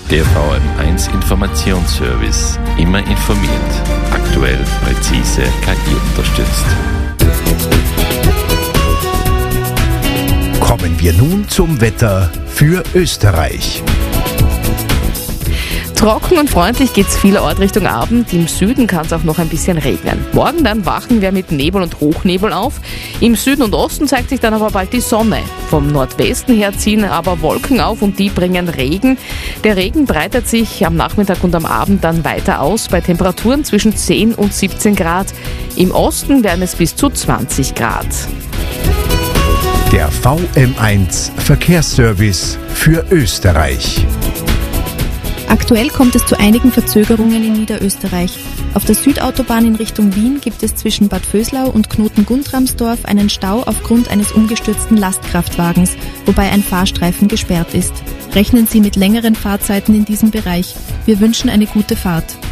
Der VM1 Informationsservice. Immer informiert. Aktuell, präzise, KI-unterstützt. Kommen wir nun zum Wetter für Österreich. Trocken und freundlich geht's vielerorts Richtung Abend. Im Süden kann es auch noch ein bisschen regnen. Morgen dann wachen wir mit Nebel und Hochnebel auf. Im Süden und Osten zeigt sich dann aber bald die Sonne. Vom Nordwesten her ziehen aber Wolken auf und die bringen Regen. Der Regen breitet sich am Nachmittag und am Abend dann weiter aus bei Temperaturen zwischen 10 und 17 Grad. Im Osten werden es bis zu 20 Grad. Der VM1 Verkehrsservice für Österreich. Aktuell kommt es zu einigen Verzögerungen in Niederösterreich. Auf der Südautobahn in Richtung Wien gibt es zwischen Bad Vöslau und Knoten-Guntramsdorf einen Stau aufgrund eines umgestürzten Lastkraftwagens, wobei ein Fahrstreifen gesperrt ist. Rechnen Sie mit längeren Fahrzeiten in diesem Bereich. Wir wünschen eine gute Fahrt.